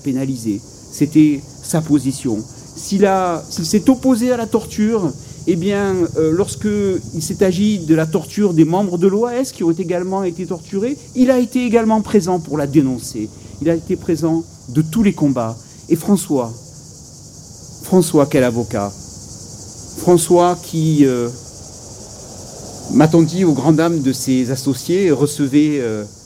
pénalisé. C'était sa position. S'il s'est opposé à la torture, eh bien, lorsqu'il s'est agi de la torture des membres de l'OAS qui ont également été torturés, il a été également présent pour la dénoncer. Il a été présent de tous les combats. Et François, quel avocat. François qui, m'a-t-on dit, aux grandes dames de ses associés, recevait